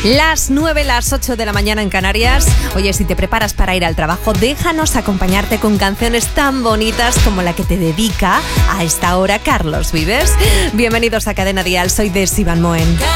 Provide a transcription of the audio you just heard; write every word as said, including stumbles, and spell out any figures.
Las nueve, las ocho de la mañana en Canarias. Oye, si te preparas para ir al trabajo, déjanos acompañarte con canciones tan bonitas como la que te dedica a esta hora Carlos Vives. Bienvenidos a Cadena Dial, soy Desi Van Moen.